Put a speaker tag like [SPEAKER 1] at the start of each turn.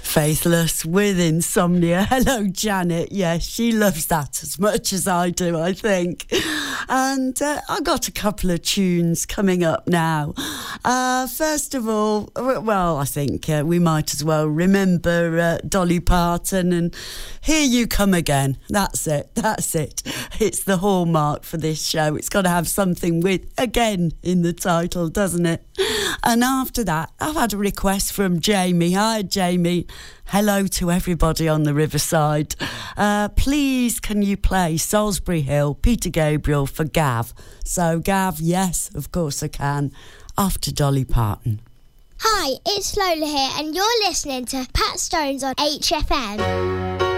[SPEAKER 1] Faithless with Insomnia. Hello, Janet. Yes, she loves that as much as I do, I think. And I got a couple of tunes coming up now. First of all, well, I think we might as well remember Dolly Parton and Here You Come Again. That's it. It's the hallmark for this show. It's got to have something with again in the title, doesn't it? And after that, I've had a request from Jamie. Hi, Jamie. Hello to everybody on the Riverside. Please, can you play Salisbury Hill, Peter Gabriel for Gav? So, Gav, yes, of course I can. After Dolly Parton.
[SPEAKER 2] Hi, it's Lola here, and you're listening to Pat Stones on HFM.